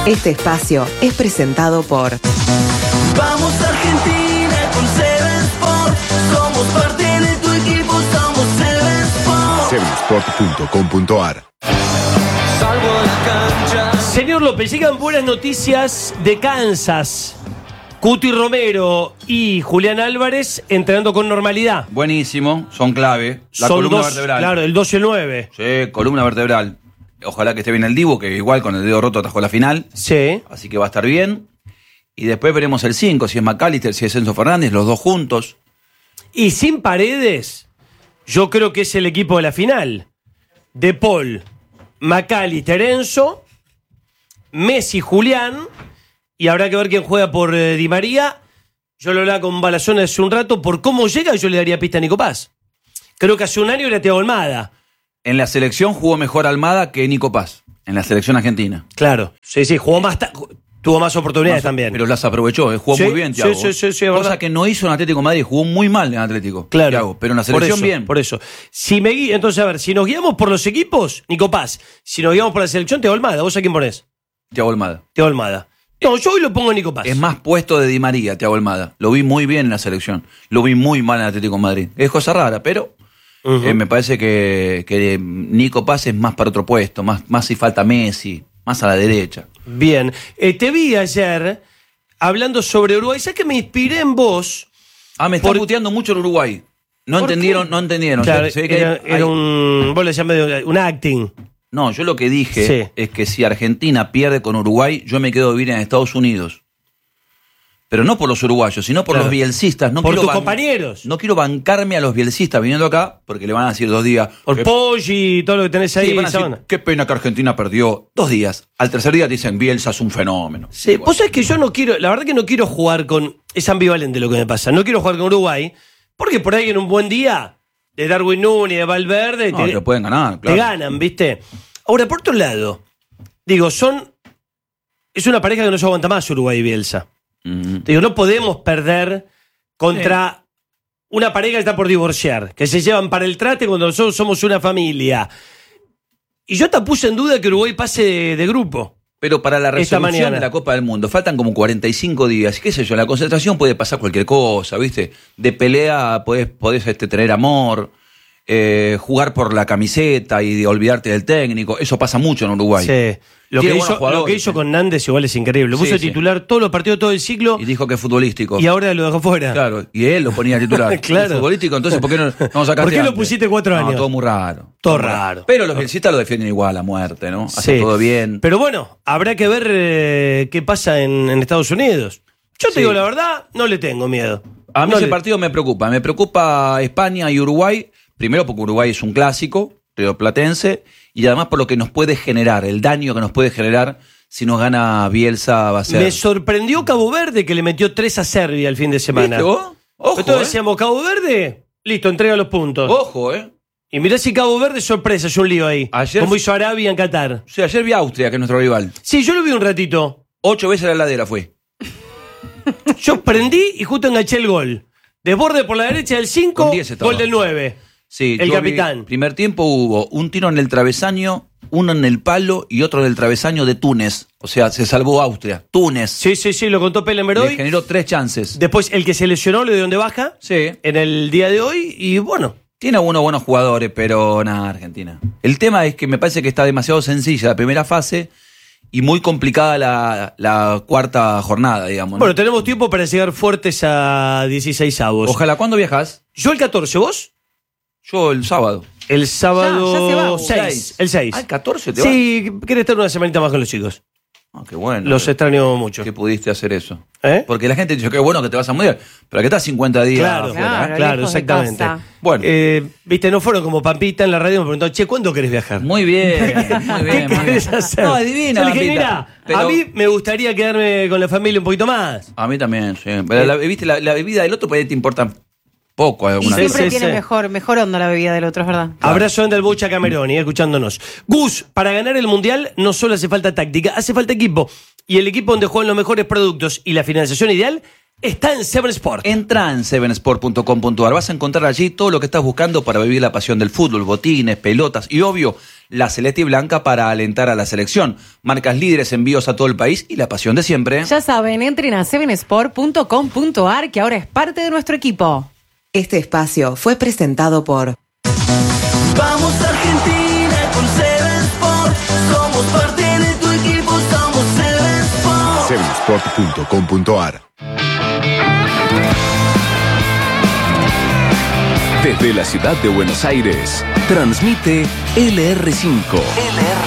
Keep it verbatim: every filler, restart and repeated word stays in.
Este espacio es presentado por Vamos Argentina con Seven Sport. Somos parte de tu equipo, somos Seven Sport. seven sport punto com punto a r. Salvo la cancha. Señor López, llegan buenas noticias de Kansas. Cuti Romero y Julián Álvarez entrenando con normalidad. Buenísimo, son clave. La Son columna dos, vertebral. claro, el dos y el nueve. Sí, columna vertebral. Ojalá que esté bien el Dibu, que igual con el dedo roto atajó la final. Sí. Así que va a estar bien. Y después veremos el cinco, si es McAllister, si es Enzo Fernández, los dos juntos. Y sin Paredes, yo creo que es el equipo de la final. De Paul, McAllister, Enzo, Messi, Julián. Y habrá que ver quién juega por eh, Di María. Yo lo hablaba con Balazón hace un rato. Por cómo llega, yo le daría pista a Nico Paz. Creo que hace un año era Thiago Almada. En la selección jugó mejor Almada que Nico Paz. En la selección argentina. Claro. Sí, sí, jugó más. Ta- tuvo más oportunidades Más- también. Pero las aprovechó, eh, jugó Sí, muy bien, sí, Thiago. sí, sí, sí, es Cosa verdad. que no hizo en Atlético de Madrid, jugó muy mal en Atlético. Claro. Thiago, pero en la Por selección eso, bien. Por eso. Si me gui- Entonces, a ver, si nos guiamos por los equipos, Nico Paz. Si nos guiamos por la selección, Thiago Almada. ¿Vos a quién ponés? Thiago Almada. Thiago Almada. No, yo hoy lo pongo a Nico Paz. Es más puesto de Di María, Thiago Almada. Lo vi muy bien en la selección. Lo vi muy mal en Atlético de Madrid. Es cosa rara, pero Uh-huh. eh, me parece que, que Nico Paz es más para otro puesto. Más, más si falta Messi, más a la derecha. Bien. Eh, te vi ayer hablando sobre Uruguay. ¿Sabes que me inspiré en vos? Ah, me está Por- puteando mucho el Uruguay. No ¿Por entendieron, qué? no entendieron. Claro, Se ve que era, hay- era un. Vos le llamás un acting. No, yo lo que dije Sí. es que si Argentina pierde con Uruguay, yo me quedo a vivir en Estados Unidos. Pero no por los uruguayos, sino por Claro. los bielcistas. No Por quiero tus ban- compañeros. No quiero bancarme a los bielcistas viniendo acá, porque le van a decir dos días. Por que- Poggi y todo lo que tenés ahí. Sí, van a esa decir, onda. qué pena que Argentina perdió dos días. Al tercer día te dicen, Bielsa es un fenómeno. Sí, Bueno. vos sabés que yo no quiero, la verdad que no quiero jugar con, es ambivalente lo que me pasa, no quiero jugar con Uruguay, porque por ahí en un buen día, de Darwin Núñez, de Valverde, No, te, te pueden ganar, te claro. ganan, ¿viste? Ahora, por otro lado, digo, son, es una pareja que no se aguanta más Uruguay y Bielsa. Mm. Digo, no podemos perder contra una pareja que está por divorciar, que se llevan para el trate cuando nosotros somos una familia. Y yo te puse en duda que Uruguay pase de, de grupo. Pero para la Esta resolución mañana. de la Copa del Mundo faltan como cuarenta y cinco días. ¿Qué sé yo? En la concentración puede pasar cualquier cosa, ¿viste? De pelea podés, podés este, tener amor, eh, jugar por la camiseta y de olvidarte del técnico. Eso pasa mucho en Uruguay. Sí. Lo Tiene que, buenos hizo, lo jugadores, que hizo sí. con Nández igual es increíble. Lo Sí, puso de sí. titular todos los partidos, todo el ciclo, Y dijo que es futbolístico. y ahora lo dejó fuera. Claro, y él lo ponía titular. Claro. ¿Es futbolístico? Entonces, ¿por qué no, no sacaste ¿Por qué lo antes? pusiste cuatro No, años? todo muy raro. Todo raro. Pero los bielcistas lo defienden igual a muerte, ¿no? Hacen Sí. todo bien. Pero bueno, habrá que ver eh, qué pasa en, en Estados Unidos. Yo te Sí. digo la verdad, no le tengo miedo. A mí No ese le- partido me preocupa. Me preocupa España y Uruguay. Primero porque Uruguay es un clásico, rioplatense, y además por lo que nos puede generar, el daño que nos puede generar si nos gana Bielsa va a ser. Me sorprendió Cabo Verde que le metió tres a Serbia el fin de semana. ¿Viste vos? Ojo, Entonces eh. decíamos, Cabo Verde, listo, entrega los puntos. Ojo, ¿eh? Y mirá si Cabo Verde, sorpresa, es un lío ahí. Ayer- Como hizo Arabia en Qatar. O sea, ayer vi a Austria, que es nuestro rival. Sí, yo lo vi un ratito. Ocho veces a la heladera fue. Yo prendí y justo enganché el gol. Desborde por la derecha del cinco, Con diez estaba. gol del nueve. Sí, El yo capitán. vi- primer tiempo hubo un tiro en el travesaño, uno en el palo y otro en el travesaño de Túnez. O sea, se salvó Austria. Túnez. Sí, sí, sí, lo contó Pele Le Meroy. generó tres chances. Después el que se lesionó le dio donde baja Sí. en el día de hoy y bueno. Tiene algunos buenos jugadores, pero nada, Argentina. El tema es que me parece que está demasiado sencilla la primera fase y muy complicada la, la cuarta jornada, digamos, ¿no? Bueno, tenemos tiempo para llegar fuertes a dieciséis avos. Ojalá. ¿Cuándo viajas? Yo el catorce, ¿vos? Yo el sábado. El sábado Ya, ya se va. seis. El seis. Ah, el catorce te vas. Sí, querés estar una semanita más con los chicos. Ah, qué bueno. Los extraño mucho. que pudiste hacer eso. ¿Eh? Porque la gente dice, qué bueno que te vas a mudar, pero que estás cincuenta días Claro, afuera, ¿eh? Claro, claro, lejos de exactamente. casa. Bueno. Eh, Viste, no fueron como Pampita en la radio, me preguntó, che, ¿cuándo querés viajar? Muy bien, muy bien. ¿Qué muy bien. querés hacer? No, es divina, Yo le dije, Pampita, mira, pero- a mí me gustaría quedarme con la familia un poquito más. A mí también, sí. Pero la, viste, la, la bebida del otro por ahí te importa poco Y alguna Sí, vez. siempre sí, tiene sí. mejor, mejor onda la bebida del otro, es verdad. Abrazo grande al Bocha Cameroni, eh, escuchándonos. Gus, para ganar el Mundial no solo hace falta táctica, hace falta equipo. Y el equipo donde juegan los mejores productos y la financiación ideal está en Seven Sport. Entra en seven sport punto com punto a r. Vas a encontrar allí todo lo que estás buscando para vivir la pasión del fútbol, botines, pelotas y, obvio, la celeste y blanca para alentar a la selección. Marcas líderes, envíos a todo el país y la pasión de siempre. Ya saben, entren a seven sport punto com punto a r que ahora es parte de nuestro equipo. Este espacio fue presentado por Vamos Argentina con Seven Sport. Somos parte de tu equipo, somos Seven Sport. seven sport punto com punto a r. Desde la ciudad de Buenos Aires, transmite L R cinco. L R